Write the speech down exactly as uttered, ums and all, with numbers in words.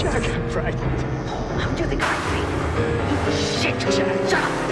Jack, I'm frightened. How do you think I feel? You shit, Jack. Shut up.